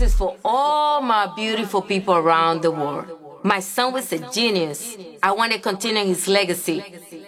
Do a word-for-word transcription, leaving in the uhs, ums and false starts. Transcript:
is for all my beautiful people around the world. My son was a genius. I want to continue his legacy.